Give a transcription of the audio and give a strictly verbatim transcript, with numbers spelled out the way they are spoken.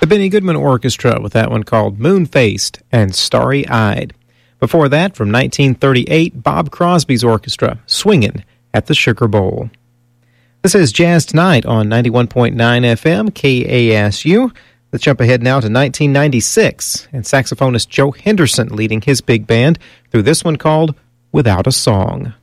The Benny Goodman Orchestra with that one called Moon-Faced and Starry-Eyed. Before that, from nineteen thirty-eight, Bob Crosby's orchestra, Swingin' at the Sugar Bowl. This is Jazz Tonight on ninety-one point nine F M, K A S U. Let's jump ahead now to nineteen ninety-six, and saxophonist Joe Henderson leading his big band through this one called Without a Song.